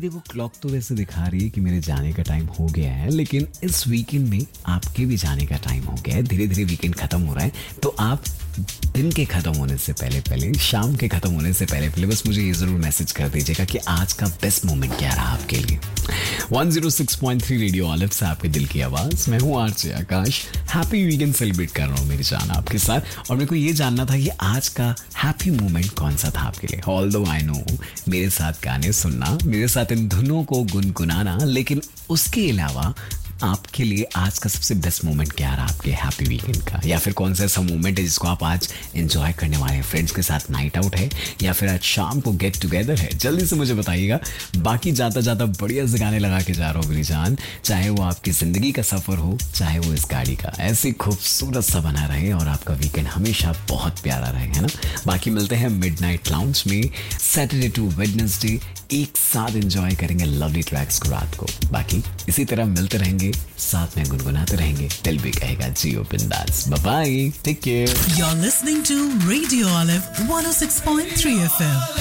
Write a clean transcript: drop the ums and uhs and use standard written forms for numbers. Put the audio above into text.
देखो क्लॉक तो वैसे दिखा रही है कि मेरे जाने का टाइम हो गया है, लेकिन इस वीकेंड में आपके भी जाने का टाइम हो गया है। धीरे धीरे वीकेंड खत्म हो रहा है, तो आप दिन के खत्म होने से पहले पहले, शाम के खत्म होने से पहले पहले बस मुझे ये जरूर मैसेज कर दीजिएगा कि आज का बेस्ट मोमेंट क्या रहा आपके लिए। 106.3 रेडियो ऑलिव से आपके दिल की आवाज, मैं हूँ आरजे आकाश। हैप्पी वीकेंड सेलिब्रेट कर रहा हूँ मेरी जान आपके साथ, और मेरे को ये जानना था कि आज का हैप्पी मोमेंट कौन सा था आपके लिए। ऑल्दो आई नो मेरे साथ गाने सुनना, मेरे साथ इन धुनों को गुनगुनाना, लेकिन उसके अलावा आपके लिए आज का सबसे बेस्ट मोमेंट क्या रहा आपके हैप्पी वीकेंड का, या फिर कौन सा ऐसा मोमेंट है जिसको आप आज एंजॉय करने वाले हैं। फ्रेंड्स के साथ नाइट आउट है या फिर आज शाम को गेट टुगेदर है, जल्दी से मुझे बताइएगा। बाकी जाता जाता बढ़िया से गाने लगा के जा रहा हूँ मेरी जान, चाहे वो आपकी जिंदगी का सफर हो, चाहे वो इस गाड़ी का, ऐसे खूबसूरत सा बना रहे और आपका वीकेंड हमेशा बहुत प्यारा रहे, है ना। बाकी मिलते हैं मिडनाइट लाउंज में सैटरडे टू वेडनेसडे, एक साथ एंजॉय करेंगे लवली ट्रैक्स को रात को। बाकी इसी तरह मिलते रहेंगे, साथ में गुनगुनाते रहेंगे, दिल भी कहेगा जियो बिंदास। Bye bye, take care. You're listening to Radio Olive 106.3 FM.